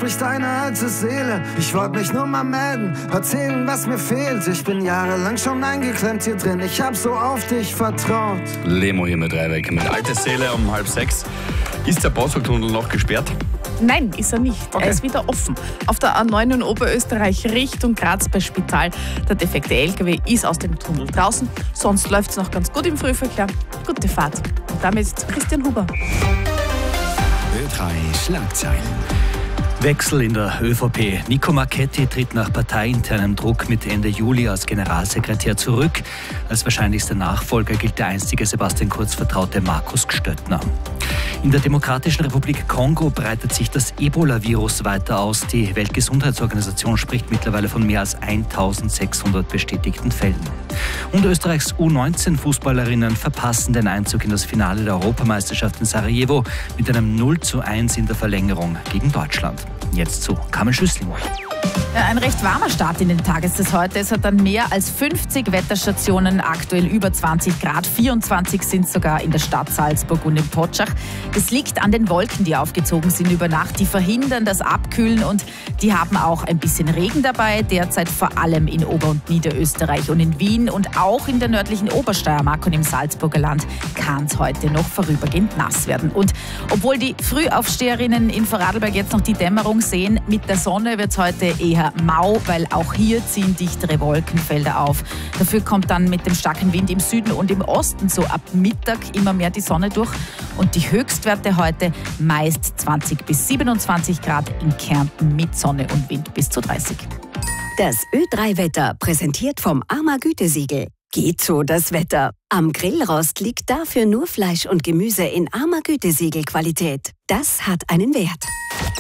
spricht eine alte Seele. Ich wollte mich nur mal melden, erzählen, was mir fehlt. Ich bin jahrelang schon eingeklemmt hier drin, ich hab so auf dich vertraut. Lemo hier mit Rheinweg mit Alte Seele um 5:30. Ist der Bossachtunnel noch gesperrt? Nein, ist er nicht. Okay. Er ist wieder offen. Auf der A9 in Oberösterreich Richtung Graz bei Spital. Der defekte LKW ist aus dem Tunnel draußen. Sonst läuft es noch ganz gut im Frühverkehr. Gute Fahrt. Und damit Christian Huber. Ö3 Schlagzeilen. Wechsel in der ÖVP. Nico Marchetti tritt nach parteiinternem Druck mit Ende Juli als Generalsekretär zurück. Als wahrscheinlichster Nachfolger gilt der einstige Sebastian Kurz vertraute Markus Gstöttner. In der Demokratischen Republik Kongo breitet sich das Ebola-Virus weiter aus. Die Weltgesundheitsorganisation spricht mittlerweile von mehr als 1600 bestätigten Fällen. Und Österreichs U19-Fußballerinnen verpassen den Einzug in das Finale der Europameisterschaft in Sarajevo mit einem 0:1 in der Verlängerung gegen Deutschland. Jetzt zu Carmen Schüssling. Ja, ein recht warmer Start in den Tagestes heute. Es hat dann mehr als 50 Wetterstationen, aktuell über 20 Grad. 24 sind sogar in der Stadt Salzburg und in Potschach. Das liegt an den Wolken, die aufgezogen sind über Nacht. Die verhindern das Abkühlen und die haben auch ein bisschen Regen dabei. Derzeit vor allem in Ober- und Niederösterreich und in Wien und auch in der nördlichen Obersteiermark und im Salzburger Land kann es heute noch vorübergehend nass werden. Und obwohl die Frühaufsteherinnen in Vorarlberg jetzt noch die Dämmerung sehen, mit der Sonne wird es heute eher mau, weil auch hier ziehen dichtere Wolkenfelder auf. Dafür kommt dann mit dem starken Wind im Süden und im Osten so ab Mittag immer mehr die Sonne durch. Und die Höchstwerte heute meist 20 bis 27 Grad, in Kärnten mit Sonne und Wind bis zu 30. Das Ö3-Wetter präsentiert vom AMA Gütesiegel. Geht so das Wetter. Am Grillrost liegt dafür nur Fleisch und Gemüse in AMA Gütesiegel Qualität. Das hat einen Wert.